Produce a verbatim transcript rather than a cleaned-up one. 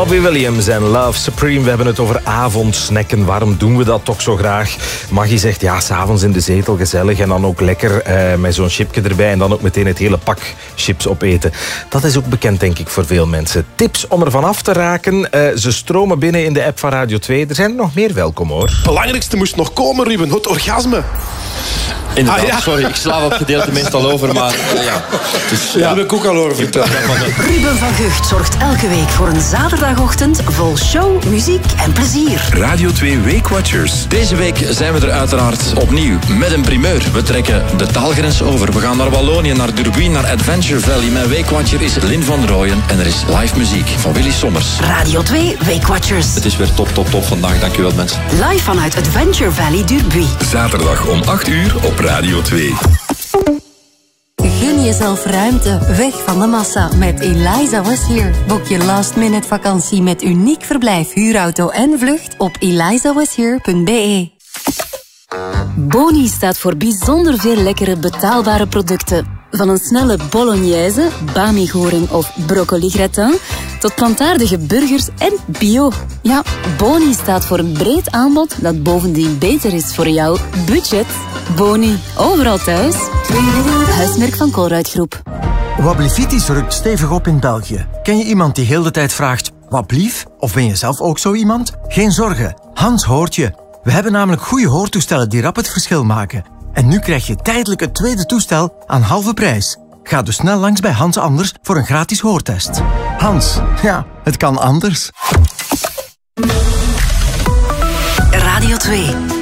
Robbie Williams en Love Supreme. We hebben het over avondsnacken. Waarom doen we dat toch zo graag? Maggie zegt, ja, s'avonds in de zetel gezellig en dan ook lekker eh, met zo'n chipje erbij en dan ook meteen het hele pak chips opeten. Dat is ook bekend, denk ik, voor veel mensen. Tips om ervan af te raken. Uh, ze stromen binnen in de app van Radio twee. Er zijn er nog meer, welkom hoor. Het belangrijkste moest nog komen, Ruben. Het orgasme. Inderdaad, ah, ja. sorry, ik sla dat gedeelte meestal over, maar uh, ja. Dus, ja. Daar heb ik ook al over verteld. Ruben van Gucht zorgt elke week voor een zaterdagochtend vol show, muziek en plezier. Radio twee Weekwatchers. Deze week zijn we er uiteraard opnieuw met een primeur. We trekken de taalgrens over. We gaan naar Wallonië, naar Durbuy, naar Adventure Valley. Mijn Weekwatcher is Lin van Rooyen en er is live muziek van Willy Sommers. Radio twee Weekwatchers. Het is weer top, top, top vandaag. Dankjewel mensen. Live vanuit Adventure Valley Durbuy. Zaterdag om acht uur op Radio twee. Gun jezelf ruimte, weg van de massa met Eliza Was Here. Boek je last minute vakantie met uniek verblijf, huurauto en vlucht op eliza was here punt b e. Boni staat voor bijzonder veel lekkere betaalbare producten. Van een snelle bolognese, bami-goring of broccoli-gratin tot plantaardige burgers en bio. Ja, Boni staat voor een breed aanbod dat bovendien beter is voor jouw budget. Boni, overal thuis. Huismerk van Colruyt Groep. Wablivitis rukt stevig op in België. Ken je iemand die heel de tijd vraagt, wat blief? Of ben je zelf ook zo iemand? Geen zorgen, Hans hoort je. We hebben namelijk goede hoortoestellen die rap het verschil maken. En nu krijg je tijdelijk het tweede toestel aan halve prijs. Ga dus snel langs bij Hans Anders voor een gratis hoortest. Hans, ja, het kan anders. Radio twee.